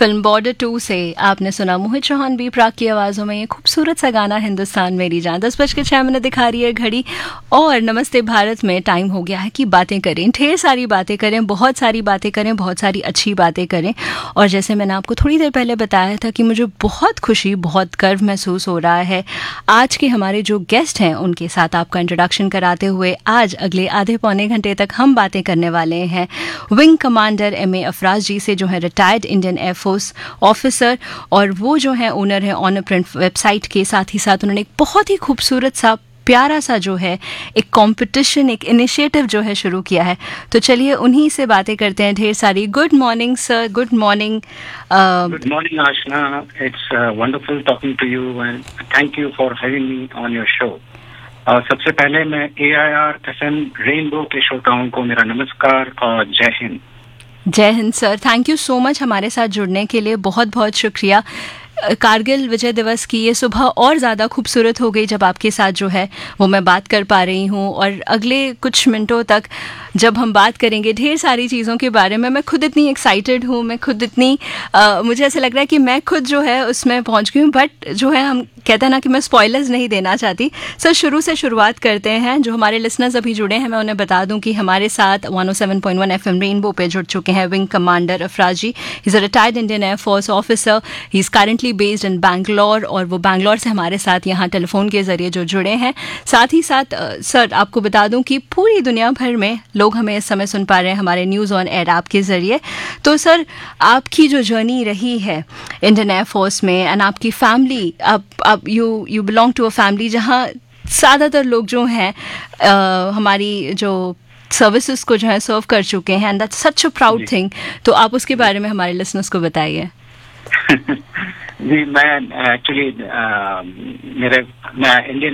Film border 2 से आपने सुना मोहित चौहान बी प्राक की आवाज़ों में ये खूबसूरत सा गाना हिंदुस्तान मेरी जान। 10:06 दिखा रही है घड़ी और नमस्ते भारत में टाइम हो गया है कि बातें करें, ढेर सारी बातें करें, बहुत सारी बातें करें, बहुत सारी अच्छी बातें करें। और जैसे मैंने आपको थोड़ी देर पहले बताया था कि मुझे बहुत खुशी, बहुत गर्व महसूस हो रहा है आज के हमारे जो गेस्ट हैं उनके साथ आपका इंट्रोडक्शन कराते हुए। आज अगले आधे पौने घंटे तक हम बातें करने वाले हैं विंग कमांडर MA अफराज जी से, जो है रिटायर्ड इंडियन एयरफोर्स ऑफिसर और वो जो है ओनर है ऑनर प्रिंट वेबसाइट के। साथ ही साथ उन्होंने एक बहुत ही खूबसूरत सा प्यारा सा जो है एक कंपटीशन, एक इनिशिएटिव जो है शुरू किया है। तो चलिए उन्हीं से बातें करते हैं ढेर सारी। Good morning sir. Good morning. Good morning Aashna, it's wonderful talking to you and thank you for having me on your show. सबसे पहले मैं AIR FM रेनबो के श्रोताओं को मेरा नमस्कार और जय हिंद। जय Hind sir, thank you so much हमारे साथ जुड़ने के लिए, बहुत बहुत शुक्रिया। कारगिल विजय दिवस की ये सुबह और ज़्यादा खूबसूरत हो गई जब आपके साथ जो है वो मैं बात कर पा रही हूँ। और अगले कुछ मिनटों तक जब हम बात करेंगे ढेर सारी चीज़ों के बारे में, मैं खुद इतनी एक्साइटेड हूँ, मैं खुद इतनी मुझे ऐसा लग रहा है कि मैं खुद जो है उसमें पहुँच गई हूँ। बट जो है हम कहते हैं ना कि मैं स्पॉयलर्स नहीं देना चाहती। सर शुरू से शुरुआत करते हैं। जो हमारे लिसनर्स अभी जुड़े हैं मैं उन्हें बता दूं कि हमारे साथ 107.1 FM रेनबो पे जुड़ चुके हैं wing commander Afraz ji. He is a retired Indian air force officer. He is currently based in Bangalore और वो बैंगलोर से हमारे साथ यहाँ टेलीफोन के जरिए जो जुड़े हैं। साथ ही साथ सर आपको बता दूं कि पूरी दुनिया भर में लोग हमें इस समय सुन पा रहे हैं हमारे न्यूज़ ऑन एयर ऐप के जरिए। तो सर आपकी जो जर्नी रही है इंडियन एयरफोर्स में एंड आपकी फैमिली, आप you belong to a family जहाँ ज़्यादातर लोग जो हैं हमारी जो सर्विसेज को जो है सर्व कर चुके हैं, and that's such a proud thing. तो आप उसके बारे में हमारे लिसनर्स को बताइए। जी, मैं एक्चुअली मैं इंडियन